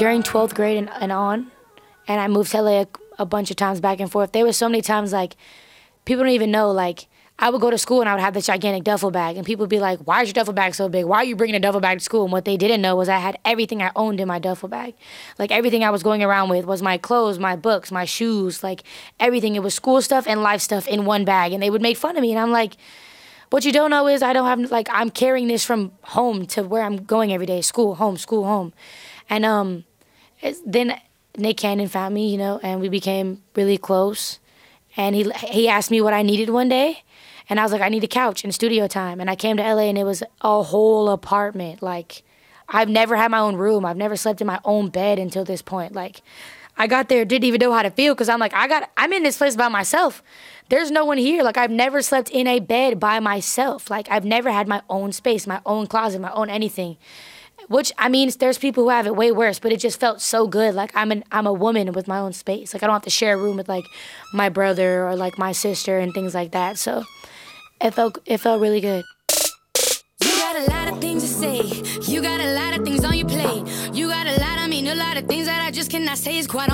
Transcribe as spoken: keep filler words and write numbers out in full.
during twelfth grade and, and on, and I moved to L A a, a bunch of times back and forth. There were so many times, like, people don't even know, like, I would go to school and I would have this gigantic duffel bag, and people would be like, why is your duffel bag so big? Why are you bringing a duffel bag to school? And what they didn't know was I had everything I owned in my duffel bag. Like, everything I was going around with was my clothes, my books, my shoes, like, everything. It was school stuff and life stuff in one bag, and they would make fun of me, and I'm like, what you don't know is I don't have, like, I'm carrying this from home to where I'm going every day, school, home, school, home. And um, then Nick Cannon found me, you know, and we became really close. And he he asked me what I needed one day, and I was like, I need a couch and studio time. And I came to L A, and it was a whole apartment. Like, I've never had my own room. I've never slept in my own bed until this point. Like, I got there, didn't even know how to feel, because I'm like, I got, I'm in this place by myself. There's no one here. Like, I've never slept in a bed by myself. Like, I've never had my own space, my own closet, my own anything. Which, I mean, there's people who have it way worse, but it just felt so good. Like, I'm an I'm a woman with my own space. Like, I don't have to share a room with, like, my brother or, like, my sister and things like that. So it felt it felt really good. You got a lot of things to say. You got a lot of things on your plate. You got a lot, I mean, a lot of things that I just cannot say is quite